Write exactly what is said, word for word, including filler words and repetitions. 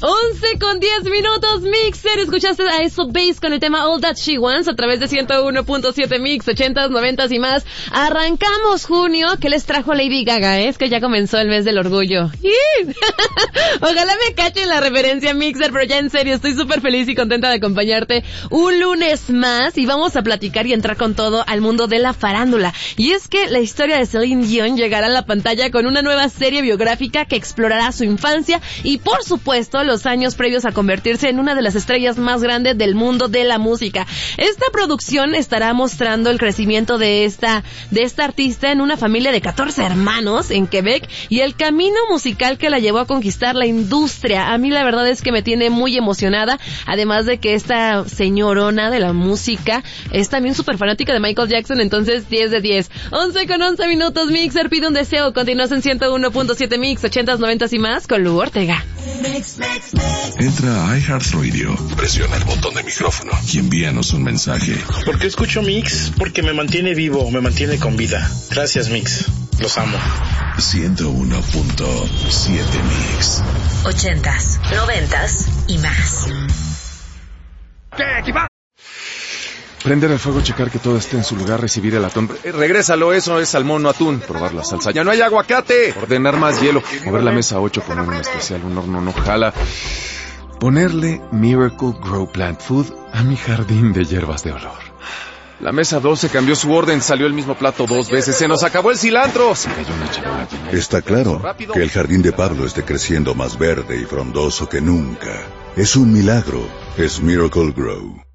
once con diez minutos, Mixer. Escuchaste a Eso Bass con el tema All That She Wants a través de ciento uno punto siete Mix, ochentas, noventas y más. Arrancamos junio. ¿Qué les trajo Lady Gaga? ¿eh? Es que ya comenzó el mes del orgullo. Ojalá me cachen la referencia, Mixer, pero ya en serio, estoy súper feliz y contenta de acompañarte un lunes más y vamos a platicar y entrar con todo al mundo de la farándula. Y es que la historia de Celine Dion llegará a la pantalla con una nueva serie biográfica que explorará su infancia y, por supuesto, los años previos a convertirse en una de las estrellas más grandes del mundo de la música. Esta producción estará mostrando el crecimiento de esta, de esta artista en una familia de catorce hermanos en Quebec y el camino musical que la llevó a conquistar la industria. A mí la verdad es que me tiene muy emocionada, además de que esta señorona de la música es también súper fanática de Michael Jackson, entonces diez de diez. once con once minutos, Mixer, pide un deseo. Continúas en ciento uno punto siete Mix, ochentas, noventas y más con Lu Ortega. Entra a iHeartRadio, presiona el botón de micrófono y envíanos un mensaje. ¿Por qué escucho Mix? Porque me mantiene vivo, me mantiene con vida. Gracias, Mix. Los amo. ciento uno punto siete Mix. Ochentas, noventas y más. Prender el fuego, checar que todo esté en su lugar, recibir el atún. Eh, regrésalo, eso es salmón, no atún. Probar la salsa. ¡Ya no hay aguacate! Ordenar más hielo. Mover la mesa ocho, poner un especial, un horno no jala. Ponerle Miracle Grow Plant Food a mi jardín de hierbas de olor. La mesa doce cambió su orden, salió el mismo plato dos veces, se nos acabó el cilantro. Se cayó una charola llena. Está claro que el jardín de Pablo esté creciendo más verde y frondoso que nunca. Es un milagro, es Miracle Grow.